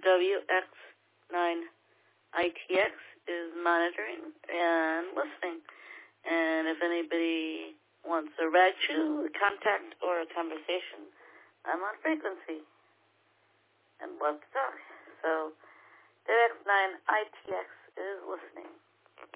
WX9ITX is monitoring and listening. And if anybody wants a rag chew, a contact, or a conversation, I'm on frequency and love to talk. So WX9ITX is listening.